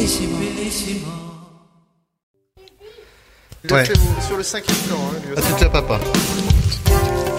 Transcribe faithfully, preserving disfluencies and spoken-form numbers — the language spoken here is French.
Ouais. Sur le cinquième temps, hein, lui aussi. Ah, c'est déjà papa.